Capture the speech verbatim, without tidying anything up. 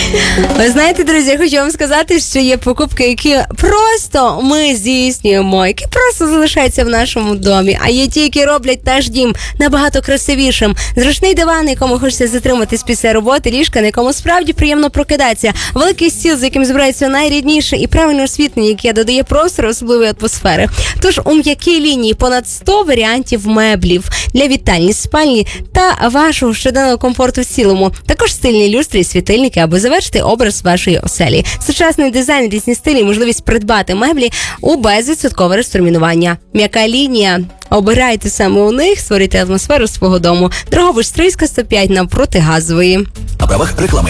Ви знаєте, друзі, я хочу вам сказати, що є покупки, які просто ми здійснюємо, які просто залишаються в нашому домі, а є ті, які роблять наш дім набагато красивішим. Зручний диван, на якому хочеться затриматись після роботи, ліжка, на якому справді приємно прокидатися, великий стіл, з яким збирається найрідніше, і правильне освітлення, яке додає простору особливої атмосфери. Тож у м'якій лінії понад сто варіантів меблів для вітальні, спальні та вашого щоденного комфорту в цілому. Також стильні люстри і світильники, аби завершити образ вашої оселі. Сучасний дизайн, різні стилі, можливість придбати меблі у безвідсоткове розтермінування. М'яка лінія. Обирайте саме у них, створюйте атмосферу свого дому. Дрогобич Стрийська, сто п'ять навпроти Газової. На правах реклами.